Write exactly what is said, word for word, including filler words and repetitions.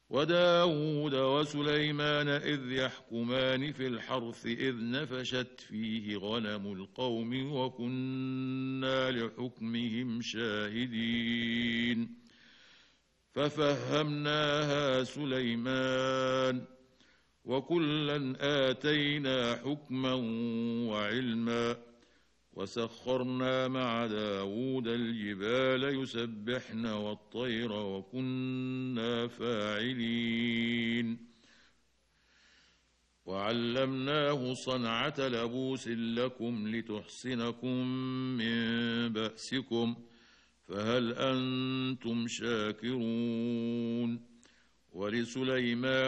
وداود وسليمان إذ يحكمان في الحرث إذ نفشت فيه غنم القوم وكنا لحكمهم شاهدين ففهمناها سليمان وكلا آتينا حكما وعلما وسخرنا مع داود الجبال يسبحن والطير وكنا فاعلين وعلمناه صنعة لبوس لكم لتحصنكم من بأسكم فهل أنتم شاكرون ولسليمان